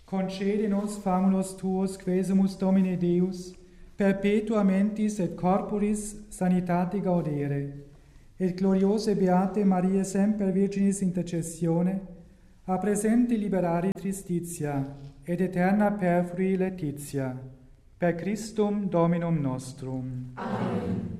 Concede nos famulus tuos, quesumus Domine Deus, perpetua mentis et corporis sanitate gaudere, et gloriose beate Maria semper Virginis intercessione, a presente liberari tristitia, et eterna perfrui laetitia, per Christum Dominum nostrum. Amen.